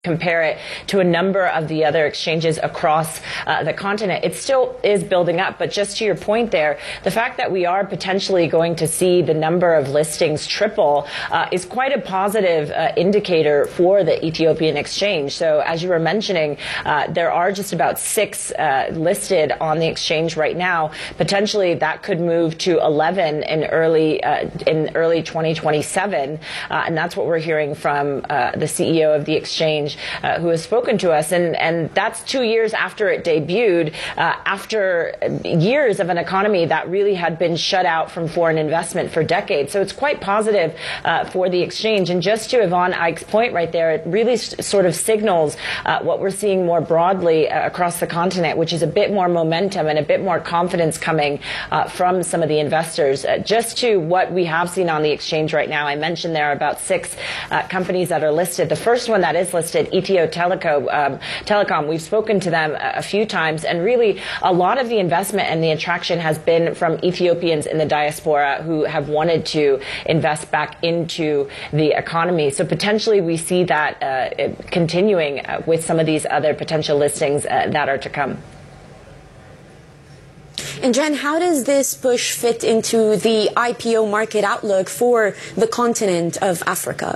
compare it to a number of the other exchanges across the continent, it still is building up. But just to your point there, the fact that we are potentially going to see the number of listings triple is quite a positive indicator for the Ethiopian exchange. So as you were mentioning, there are just about 6 listed on the exchange right now. Potentially that could move to 11 in early 2027, and that's what we're hearing from the CEO of the exchange, who has spoken to us, and that's 2 years after it debuted, after years of an economy that really had been shut out from foreign investment for decades. So it's quite positive for the exchange. And just to Yvonne Eich's point right there, it really sort of signals what we're seeing more broadly across the continent, which is a bit more momentum and a bit more confidence coming from some of the investors. Just to what we have seen on the exchange right now, I mentioned there are about 6 companies that are listed. The first one that is listed, Ethio Telecom, we've spoken to them a few times, and really a lot of the investment and the attraction has been from Ethiopians in the diaspora who have wanted to invest back into the economy. So potentially we see that continuing with some of these other potential listings that are to come. And Jen, how does this push fit into the IPO market outlook for the continent of Africa?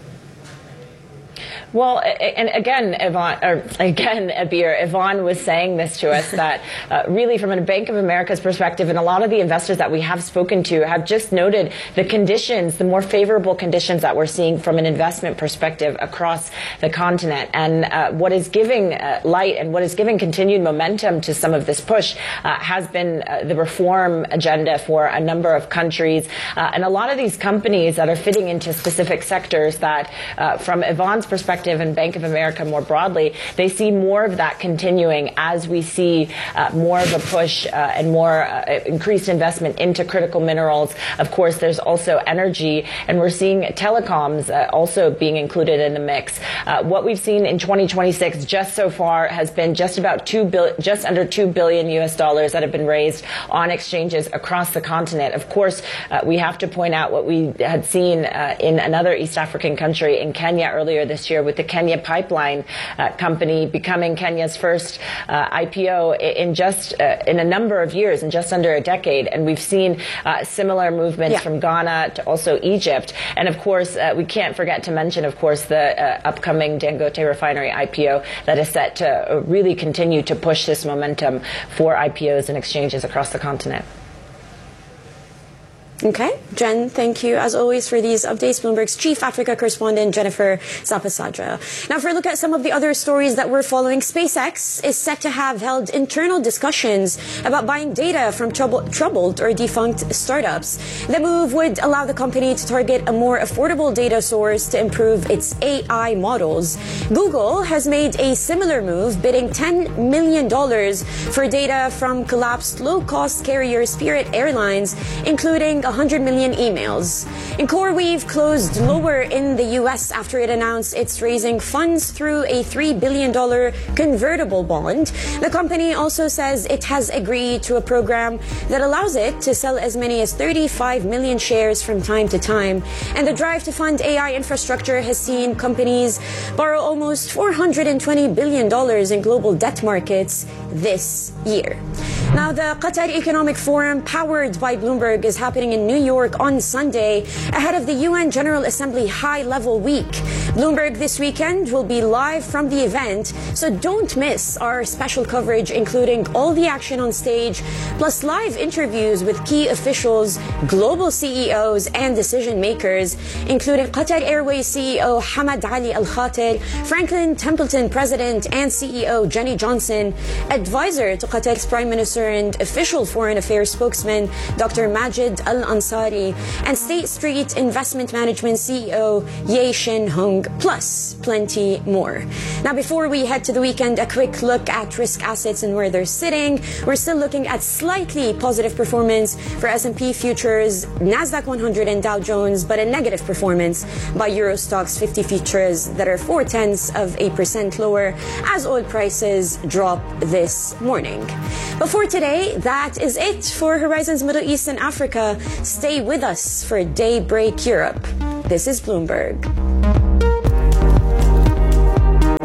Well, and again, Abir, Yvonne was saying this to us, that really from a Bank of America's perspective, and a lot of the investors that we have spoken to have just noted the conditions, the more favorable conditions that we're seeing from an investment perspective across the continent. And what is giving light and what is giving continued momentum to some of this push has been the reform agenda for a number of countries. And a lot of these companies that are fitting into specific sectors that, from Yvonne's perspective, and Bank of America more broadly, they see more of that continuing as we see more of a push and more increased investment into critical minerals. Of course, there's also energy, and we're seeing telecoms also being included in the mix. What we've seen in 2026 just so far has been just under $2 billion US that have been raised on exchanges across the continent. Of course, we have to point out what we had seen in another East African country, in Kenya, earlier this year, with the Kenya Pipeline company becoming Kenya's first IPO in a number of years, in just under a decade. And we've seen similar movements from Ghana to also Egypt. And of course, we can't forget to mention, of course, the upcoming Dangote refinery IPO that is set to really continue to push this momentum for IPOs and exchanges across the continent. Okay, Jen, thank you as always for these updates. Bloomberg's Chief Africa Correspondent Jennifer Zapasadra. Now, if we look at some of the other stories that we're following, SpaceX is set to have held internal discussions about buying data from troubled or defunct startups. The move would allow the company to target a more affordable data source to improve its AI models. Google has made a similar move, bidding $10 million for data from collapsed low-cost carrier Spirit Airlines, including 100 million emails. And CoreWeave closed lower in the U.S. after it announced it's raising funds through a $3 billion convertible bond. The company also says it has agreed to a program that allows it to sell as many as 35 million shares from time to time. And the drive to fund AI infrastructure has seen companies borrow almost $420 billion in global debt markets this year. Now, the Qatar Economic Forum, powered by Bloomberg, is happening in New York on Sunday ahead of the UN General Assembly High-Level Week. Bloomberg this weekend will be live from the event, so don't miss our special coverage, including all the action on stage, plus live interviews with key officials, global CEOs, and decision makers, including Qatar Airways CEO Hamad Ali Al Khater, Franklin Templeton President and CEO Jenny Johnson, advisor to Qatar's Prime Minister and official foreign affairs spokesman Dr. Majid Al Ansari, and State Street Investment Management CEO Ye Shin Hung, plus plenty more. Now, before we head to the weekend, a quick look at risk assets and where they're sitting. We're still looking at slightly positive performance for S&P futures, Nasdaq 100 and Dow Jones, but a negative performance by Euro Stoxx 50 futures that are 0.4% lower as oil prices drop this morning. But for today, that is it for Horizons Middle East and Africa. Stay with us for Daybreak Europe. This is Bloomberg.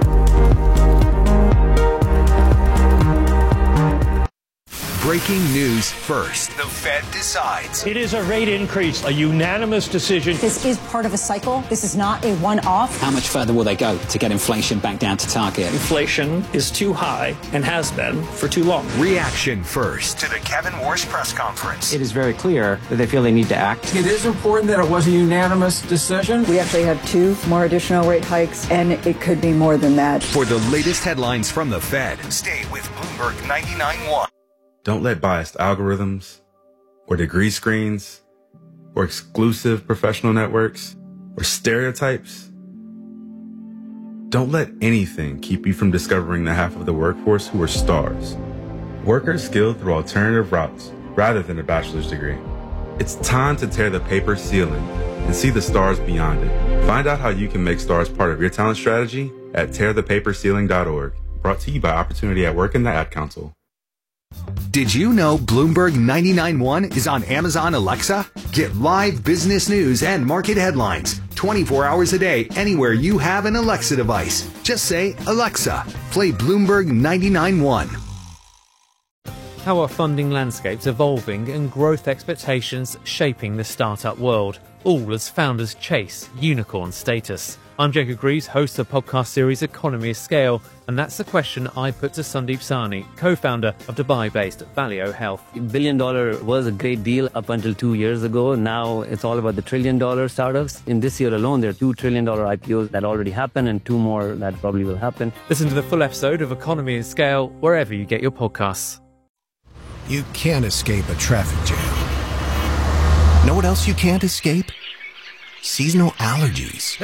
Breaking news first. The Fed decides. It is a rate increase, a unanimous decision. This is part of a cycle. This is not a one-off. How much further will they go to get inflation back down to target? Inflation is too high and has been for too long. Reaction first to the Kevin Warsh press conference. It is very clear that they feel they need to act. It is important that it was a unanimous decision. We actually have 2 more additional rate hikes, and it could be more than that. For the latest headlines from the Fed, stay with Bloomberg 99.1. Don't let biased algorithms or degree screens or exclusive professional networks or stereotypes. Don't let anything keep you from discovering the half of the workforce who are stars. Workers skilled through alternative routes rather than a bachelor's degree. It's time to tear the paper ceiling and see the stars beyond it. Find out how you can make stars part of your talent strategy at tearthepaperceiling.org. Brought to you by Opportunity at Work and the Ad Council. Did you know Bloomberg 99.1 is on Amazon Alexa? Get live business news and market headlines 24 hours a day anywhere you have an Alexa device. Just say, Alexa, play Bloomberg 99.1. How are funding landscapes evolving and growth expectations shaping the startup world? All as founders chase unicorn status. I'm Jacob Greaves, host of the podcast series Economy of Scale, and that's the question I put to Sandeep Sahni, co-founder of Dubai-based Valeo Health. $1 billion was a great deal up until 2 years ago. Now it's all about the $1 trillion startups. In this year alone, there are $2 trillion IPOs that already happened and 2 more that probably will happen. Listen to the full episode of Economy of Scale wherever you get your podcasts. You can't escape a traffic jam. Know what else you can't escape? Seasonal allergies.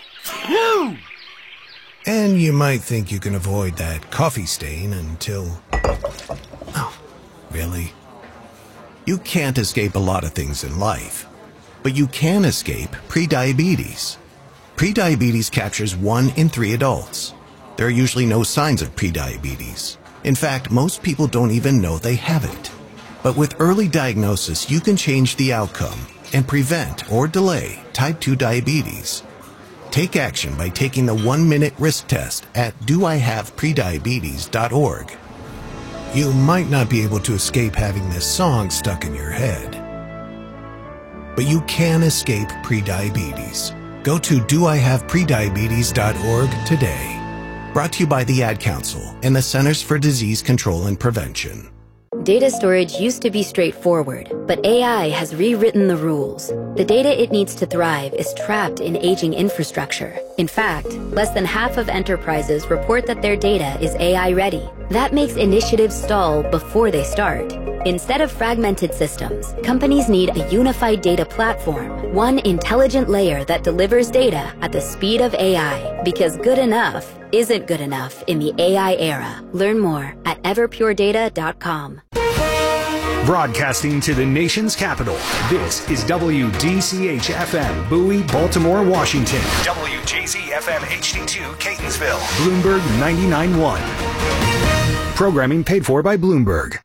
And you might think you can avoid that coffee stain until... Oh, really? You can't escape a lot of things in life, but you can escape prediabetes. Prediabetes captures 1 in 3 adults. There are usually no signs of prediabetes. In fact, most people don't even know they have it. But with early diagnosis, you can change the outcome and prevent or delay type 2 diabetes. Take action by taking the 1-minute risk test at doihaveprediabetes.org. You might not be able to escape having this song stuck in your head, but you can escape prediabetes. Go to doihaveprediabetes.org today. Brought to you by the Ad Council and the Centers for Disease Control and Prevention. Data storage used to be straightforward, but AI has rewritten the rules. The data it needs to thrive is trapped in aging infrastructure. In fact, less than half of enterprises report that their data is AI ready. That makes initiatives stall before they start. Instead of fragmented systems, companies need a unified data platform, one intelligent layer that delivers data at the speed of AI, because good enough isn't good enough in the AI era. Learn more at everpuredata.com. Broadcasting to the nation's capital, this is WDCH-FM, Bowie, Baltimore, Washington. WJZ-FM HD2, Catonsville. Bloomberg 99.1. Programming paid for by Bloomberg.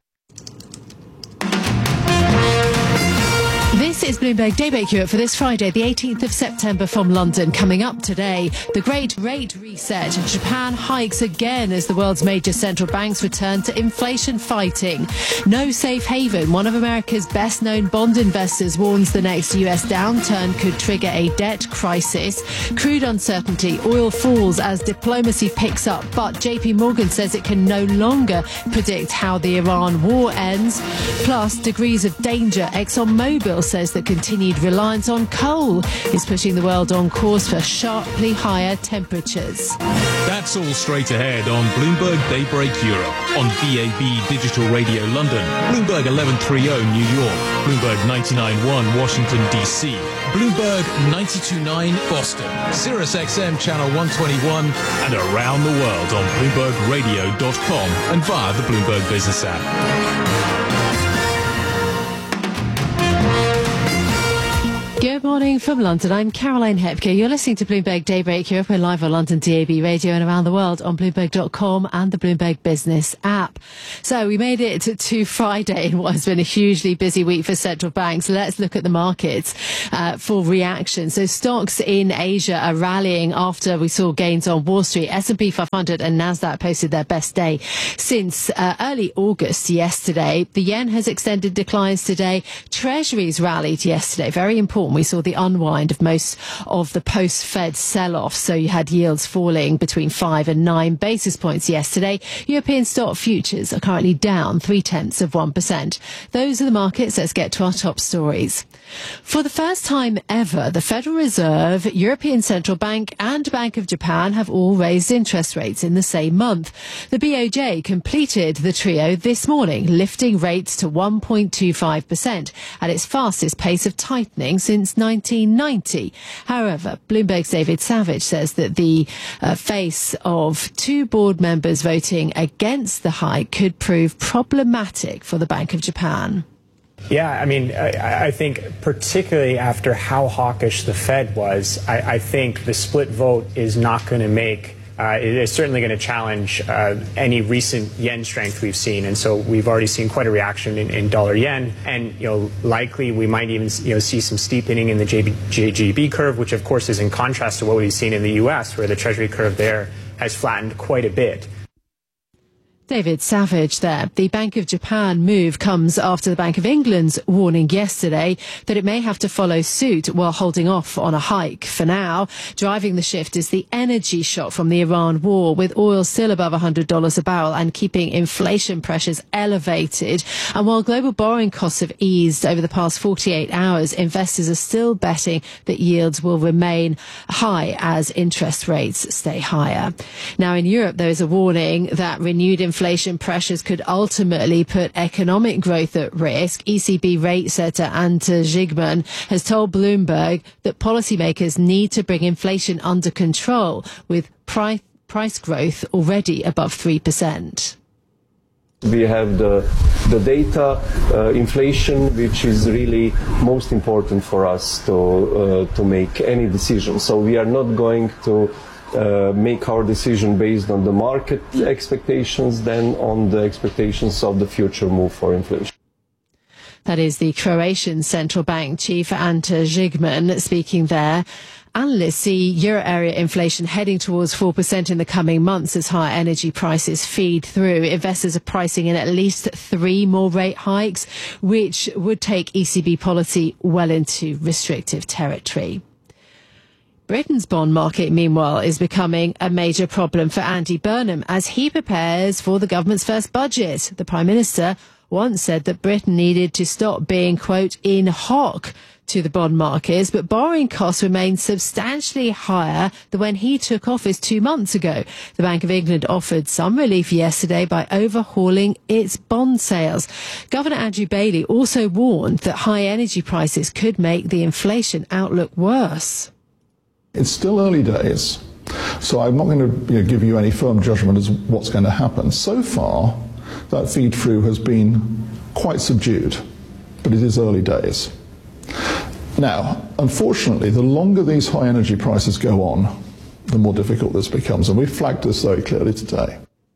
This is Bloomberg Daybreak Europe for this Friday, the 18th of September from London. Coming up today, the great rate reset. Japan hikes again as the world's major central banks return to inflation fighting. No safe haven. One of America's best-known bond investors warns the next US downturn could trigger a debt crisis. Crude uncertainty. Oil falls as diplomacy picks up, but JP Morgan says it can no longer predict how the Iran war ends. Plus, degrees of danger. ExxonMobil says that continued reliance on coal is pushing the world on course for sharply higher temperatures. That's all straight ahead on Bloomberg Daybreak Europe, on DAB Digital Radio London, Bloomberg 1130 New York, Bloomberg 99.1 Washington DC, Bloomberg 92.9 Boston, Sirius XM Channel 121, and around the world on BloombergRadio.com and via the Bloomberg Business app. Good morning from London. I'm Caroline Hepker. You're listening to Bloomberg Daybreak Europe. We're live on London DAB radio and around the world on Bloomberg.com and the Bloomberg Business app. So we made it to Friday in what has been a hugely busy week for central banks. Let's look at the markets for reaction. So stocks in Asia are rallying after we saw gains on Wall Street. S&P 500 and Nasdaq posted their best day since early August yesterday. The yen has extended declines today. Treasuries rallied yesterday. Very important. We saw the unwind of most of the post-Fed sell-off. So you had yields falling between 5 and 9 basis points yesterday. European stock futures are currently down 0.3%. Those are the markets. Let's get to our top stories. For the first time ever, the Federal Reserve, European Central Bank and Bank of Japan have all raised interest rates in the same month. The BOJ completed the trio this morning, lifting rates to 1.25% at its fastest pace of tightening since 1990. However, Bloomberg's David Savage says that the face of two board members voting against the hike could prove problematic for the Bank of Japan. Yeah, I mean, I think particularly after how hawkish the Fed was, I think the split vote is not going to make it is certainly going to challenge any recent yen strength we've seen. And so we've already seen quite a reaction in dollar yen. And, likely we might even, see some steepening in the JGB curve, which of course is in contrast to what we've seen in the U.S., where the Treasury curve there has flattened quite a bit. David Savage there. The Bank of Japan move comes after the Bank of England's warning yesterday that it may have to follow suit while holding off on a hike. For now, driving the shift is the energy shock from the Iran war, with oil still above $100 a barrel and keeping inflation pressures elevated. And while global borrowing costs have eased over the past 48 hours, investors are still betting that yields will remain high as interest rates stay higher. Now, in Europe, there is a warning that renewed inflation pressures could ultimately put economic growth at risk. ECB rate setter Ante Zygmunt has told Bloomberg that policymakers need to bring inflation under control, with price growth already above 3%. We have the data, inflation, which is really most important for us to make any decision. So we are not going to make our decision based on the market expectations, then on the expectations of the future move for inflation. That is the Croatian central bank chief Ante Zygmunt speaking there. Analysts see euro area inflation heading towards 4% in the coming months as higher energy prices feed through. Investors are pricing in at least 3 more rate hikes, which would take ECB policy well into restrictive territory. Britain's bond market, meanwhile, is becoming a major problem for Andy Burnham as he prepares for the government's first budget. The Prime Minister once said that Britain needed to stop being, quote, in hock to the bond markets, but borrowing costs remain substantially higher than when he took office 2 months ago. The Bank of England offered some relief yesterday by overhauling its bond sales. Governor Andrew Bailey also warned that high energy prices could make the inflation outlook worse. It's still early days, so I'm not going to give you any firm judgment as what's going to happen. So far, that feed-through has been quite subdued, but it is early days. Now, unfortunately, the longer these high energy prices go on, the more difficult this becomes, and we've flagged this very clearly today.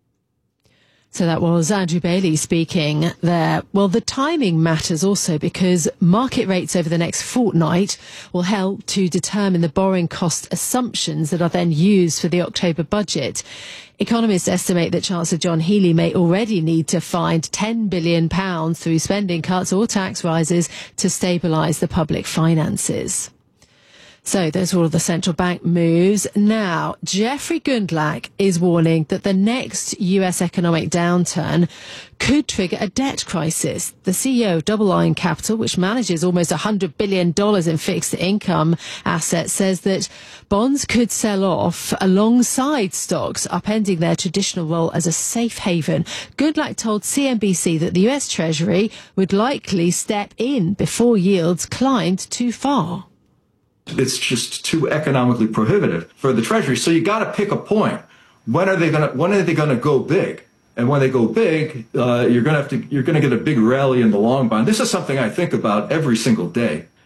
So that was Andrew Bailey speaking there. Well, the timing matters also because market rates over the next fortnight will help to determine the borrowing cost assumptions that are then used for the October budget. Economists estimate that Chancellor John Healey may already need to find £10 billion through spending cuts or tax rises to stabilise the public finances. So those are all of the central bank moves. Now, Jeffrey Gundlach is warning that the next US economic downturn could trigger a debt crisis. The CEO of Double Iron Capital, which manages almost $100 billion in fixed income assets, says that bonds could sell off alongside stocks, upending their traditional role as a safe haven. Gundlach told CNBC that the US Treasury would likely step in before yields climbed too far. It's just too economically prohibitive for the Treasury. So you got to pick a point. When are they going to go big? And when they go big, you're going to get a big rally in the long bond. This is something I think about every single day.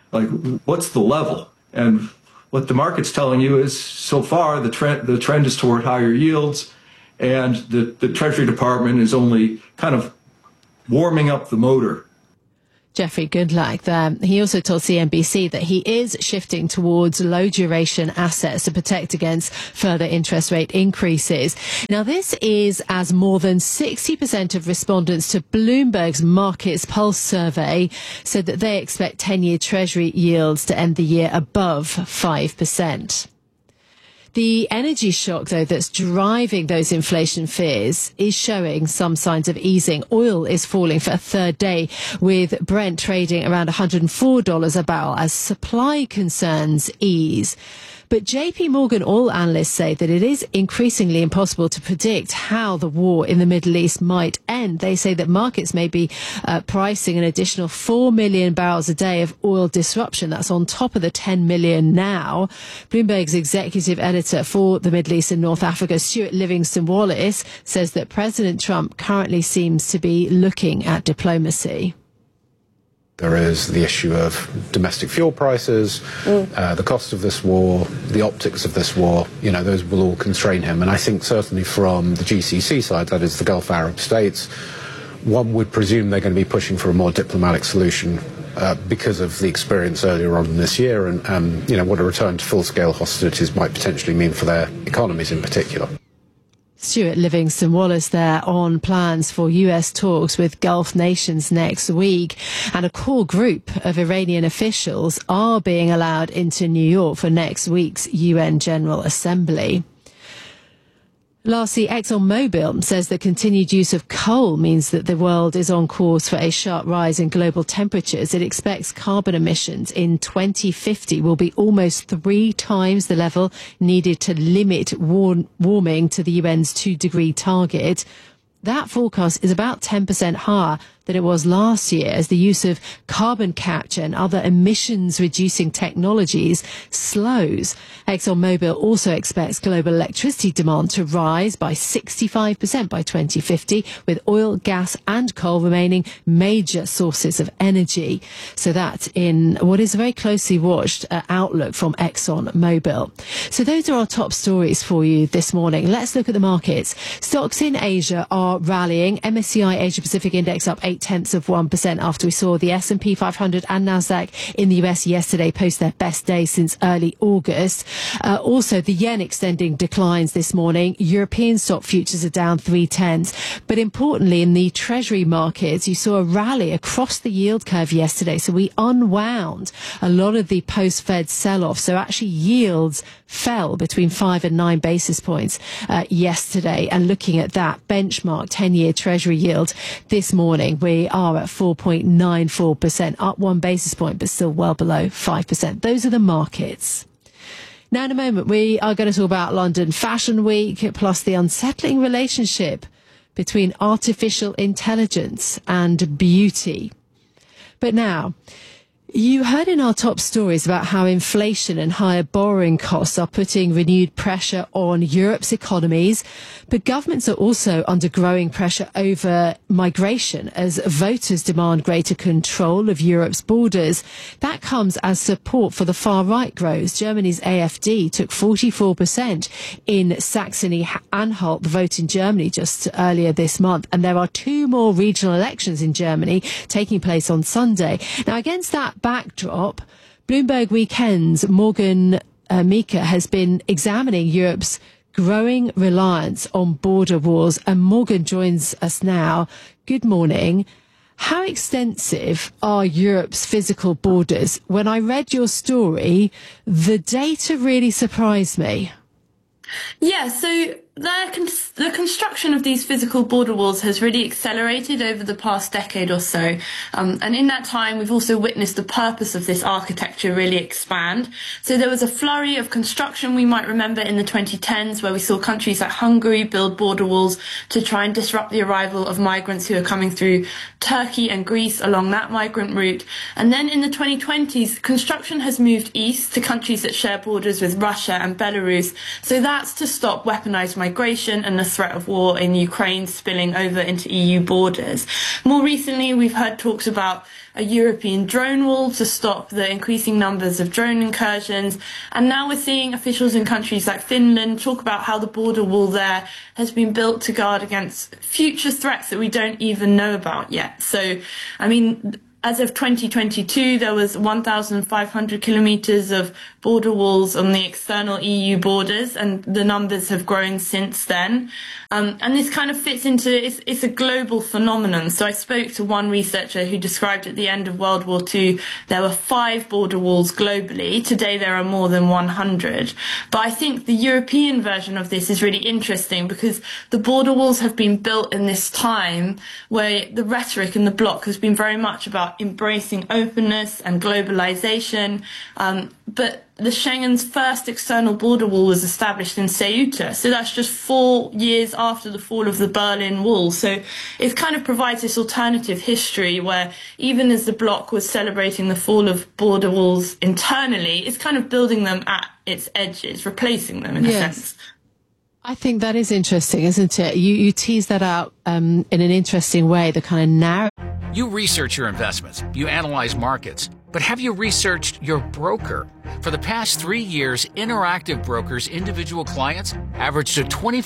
Like, what's the level? And what the market's telling you is, so far, the trend is toward higher yields, and the Treasury Department is only kind of warming up the motor. Jeffrey Goodlack there. He also told CNBC that he is shifting towards low duration assets to protect against further interest rate increases. Now, this is as more than 60% of respondents to Bloomberg's Markets Pulse survey said that they expect 10-year Treasury yields to end the year above 5%. The energy shock, though, that's driving those inflation fears is showing some signs of easing. Oil is falling for a third day, with Brent trading around $104 a barrel as supply concerns ease. But JP Morgan oil analysts say that it is increasingly impossible to predict how the war in the Middle East might end. They say that markets may be pricing an additional 4 million barrels a day of oil disruption. That's on top of the 10 million now. Bloomberg's executive editor for the Middle East and North Africa, Stuart Livingston-Wallace, says that President Trump currently seems to be looking at diplomacy. There is the issue of domestic fuel prices, the cost of this war, the optics of this war. You know, those will all constrain him. And I think certainly from the GCC side, that is the Gulf Arab states, one would presume they're going to be pushing for a more diplomatic solution because of the experience earlier on in this year and, you know, what a return to full-scale hostilities might potentially mean for their economies in particular. Stuart Livingston-Wallace there on plans for US talks with Gulf nations next week. And a core group of Iranian officials are being allowed into New York for next week's UN General Assembly. Lastly, ExxonMobil says the continued use of coal means that the world is on course for a sharp rise in global temperatures. It expects carbon emissions in 2050 will be almost 3 times the level needed to limit warming to the UN's 2-degree target. That forecast is about 10% higher than it was last year as the use of carbon capture and other emissions-reducing technologies slows. ExxonMobil also expects global electricity demand to rise by 65% by 2050, with oil, gas and coal remaining major sources of energy. So that in what is a very closely watched outlook from ExxonMobil. So those are our top stories for you this morning. Let's look at the markets. Stocks in Asia are rallying. MSCI Asia Pacific Index up 0.8% after we saw the S&P 500 and Nasdaq in the US yesterday post their best day since early August. Also, the yen extending declines this morning. European stock futures are down 0.3. But importantly, in the Treasury markets, you saw a rally across the yield curve yesterday. So we unwound a lot of the post-Fed sell-off. So actually yields fell between 5 and 9 basis points yesterday. And looking at that benchmark 10-year Treasury yield this morning, we are at 4.94%, up 1 basis point, but still well below 5%. Those are the markets. Now, in a moment, we are going to talk about London Fashion Week, plus the unsettling relationship between artificial intelligence and beauty. But now, you heard in our top stories about how inflation and higher borrowing costs are putting renewed pressure on Europe's economies, but governments are also under growing pressure over migration as voters demand greater control of Europe's borders. That comes as support for the far right grows. Germany's AfD took 44% in Saxony-Anhalt, the vote in Germany just earlier this month, and there are 2 more regional elections in Germany taking place on Sunday. Now, against that backdrop, Bloomberg Weekend's Morgan Mika has been examining Europe's growing reliance on border walls, and Morgan joins us now. Good morning. How extensive are Europe's physical borders? When I read your story, the data really surprised me. Yeah, so the construction of these physical border walls has really accelerated over the past decade or so. And in that time, we've also witnessed the purpose of this architecture really expand. So there was a flurry of construction, we might remember, in the 2010s, where we saw countries like Hungary build border walls to try and disrupt the arrival of migrants who are coming through Turkey and Greece along that migrant route. And then in the 2020s, construction has moved east to countries that share borders with Russia and Belarus. So that's to stop weaponized migration migration and the threat of war in Ukraine spilling over into EU borders. More recently, we've heard talks about a European drone wall to stop the increasing numbers of drone incursions. And now we're seeing officials in countries like Finland talk about how the border wall there has been built to guard against future threats that we don't even know about yet. So, I mean, as of 2022, there was 1,500 kilometres of border walls on the external EU borders, and the numbers have grown since then. And this kind of fits into, it's a global phenomenon. So I spoke to one researcher who described at the end of World War II, there were 5 border walls globally. Today there are more than 100. But I think the European version of this is really interesting because the border walls have been built in this time where the rhetoric in the bloc has been very much about embracing openness and globalization. But the Schengen's first external border wall was established in Ceuta. So that's just 4 years after the fall of the Berlin Wall. So it kind of provides this alternative history where even as the bloc was celebrating the fall of border walls internally, it's kind of building them at its edges, replacing them in a sense. I think that is interesting, isn't it? You tease that out in an interesting way, the kind of narrative. You research your investments, you analyze markets, but have you researched your broker? For the past 3 years, Interactive Brokers' individual clients averaged a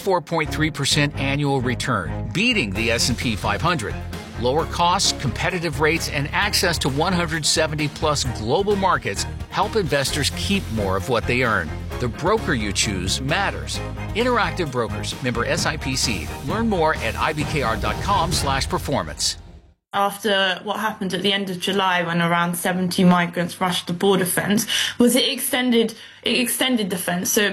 24.3% annual return, beating the S&P 500. Lower costs, competitive rates, and access to 170-plus global markets help investors keep more of what they earn. The broker you choose matters. Interactive Brokers, member SIPC. Learn more at ibkr.com/performance. After what happened at the end of July when around 70 migrants rushed the border fence, was it extended the fence. So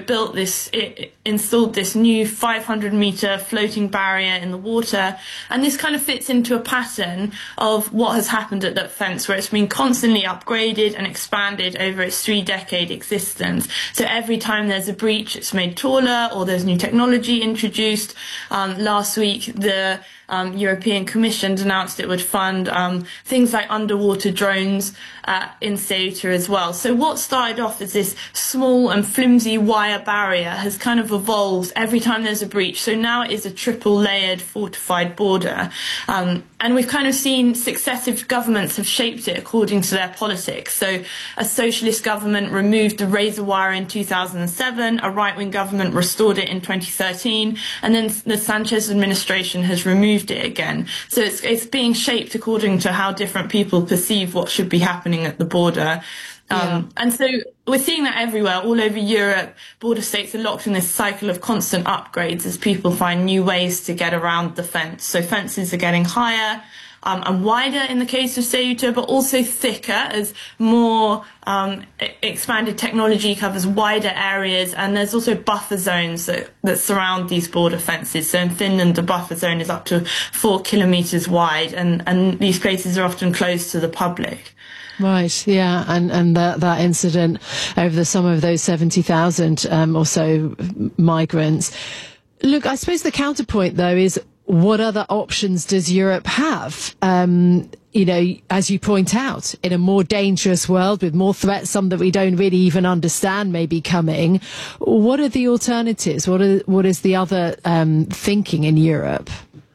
it installed this new 500-meter floating barrier in the water. And this kind of fits into a pattern of what has happened at that fence, where it's been constantly upgraded and expanded over its 3-decade existence. So every time there's a breach, it's made taller or there's new technology introduced. Last week, the European Commission announced it would fund things like underwater drones in Ceuta as well. So what started off as this small and flimsy wire barrier has kind of evolved every time there's a breach. So now it is a triple-layered fortified border. And we've kind of seen successive governments have shaped it according to their politics. So a socialist government removed the razor wire in 2007, a right-wing government restored it in 2013, and then the Sanchez administration has removed it again. So it's being shaped according to how different people perceive what should be happening at the border. And so we're seeing that everywhere, all over Europe. Border states are locked in this cycle of constant upgrades as people find new ways to get around the fence. So fences are getting higher and wider in the case of Ceuta, but also thicker as more expanded technology covers wider areas. And there's also buffer zones that surround these border fences. So in Finland, the buffer zone is up to 4 kilometres wide, and these places are often closed to the public. Right, yeah, and that incident over the summer of those 70,000 or so migrants. Look, I suppose the counterpoint, though, is what other options does Europe have? You know, as you point out, in a more dangerous world with more threats, some that we don't really even understand may be coming. What are the alternatives? What is the other thinking in Europe?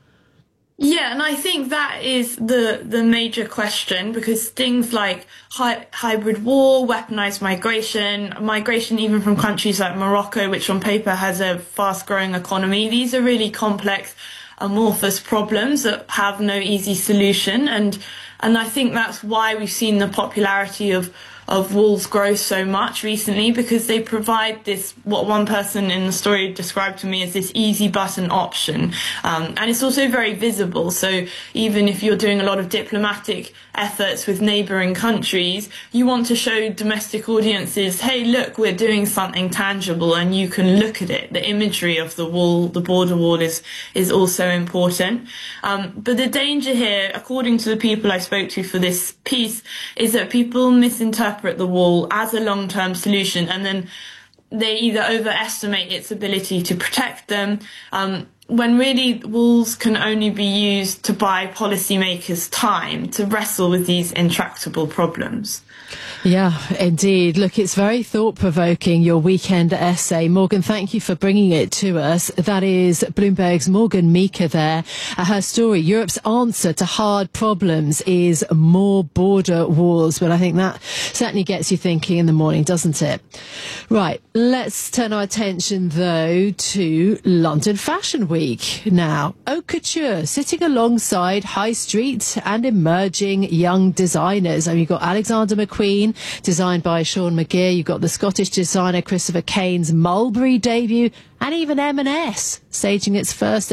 Yeah, and I think that is the major question, because things like hybrid war, weaponized migration even from countries like Morocco, which on paper has a fast-growing economy, these are really complex, amorphous problems that have no easy solution. And I think that's why we've seen the popularity of walls grow so much recently, because they provide this, what one person in the story described to me as this easy button option. And it's also very visible. So even if you're doing a lot of diplomatic efforts with neighbouring countries, you want to show domestic audiences, hey, look, we're doing something tangible and you can look at it. The imagery of the wall, the border wall is also important. But the danger here, according to the people I spoke to for this piece, is that people misinterpret the wall as a long-term solution, and then they either overestimate its ability to protect them, when really walls can only be used to buy policymakers time to wrestle with these intractable problems. Yeah, indeed. Look, it's very thought-provoking, your weekend essay. Morgan, thank you for bringing it to us. That is Bloomberg's Morgan Meeker there. Her story, Europe's answer to hard problems is more border walls. But I think that certainly gets you thinking in the morning, doesn't it? Right, let's turn our attention, though, to London Fashion Week. Now, haute couture sitting alongside high street and emerging young designers. I mean, you've got Alexander McQueen, designed by Sean McGear. You've got the Scottish designer Christopher Kane's Mulberry debut, and even M&S staging its first